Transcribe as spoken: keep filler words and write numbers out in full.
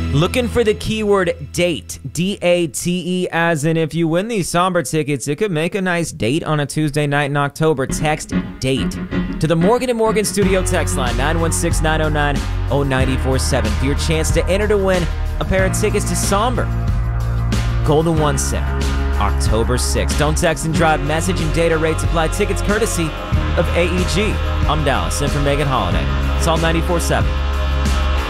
Looking for the keyword date, D A T E, as in if you win these Somber tickets, it could make a nice date on a Tuesday night in October. Text DATE to the Morgan and Morgan studio text line, nine one six, nine oh nine, oh nine four seven, for your chance to enter to win a pair of tickets to Somber. Golden One Center, October sixth. Don't text and drive. Message and data rates apply. Tickets courtesy of A E G. I'm Dallas, in for Megan Holiday. It's all ninety-four seven.